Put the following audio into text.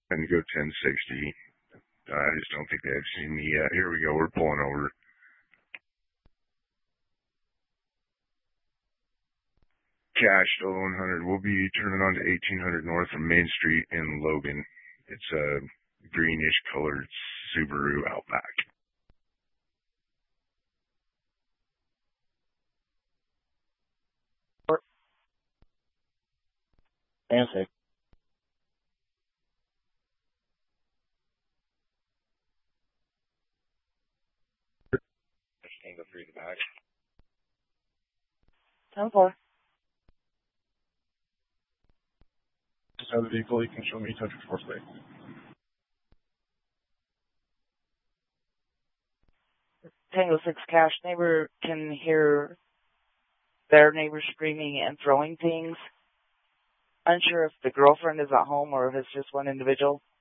and go 1060. I just don't think they've seen me yet. Here we go. We're pulling over. Cash, 100. We'll be turning on to 1800 North from Main Street in Logan. It's a greenish colored Subaru Outback. Fancy. Tango 3 in the back. 10-4. Just have the vehicle, you can show me touch with force plate. Tango 6 Cash, neighbor can hear their neighbor screaming and throwing things. Unsure if the girlfriend is at home or if it's just one individual.